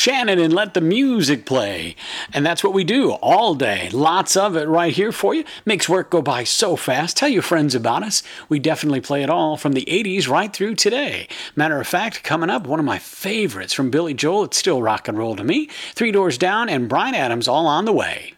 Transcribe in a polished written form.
Shannon and let the music play. And that's what we do all day. Lots of it right here for you. Makes work go by so fast. Tell your friends about us. We definitely play it all from the 80s right through today. Matter of fact, coming up, one of my favorites from Billy Joel. It's still rock and roll to me. Three Doors Down and Bryan Adams all on the way.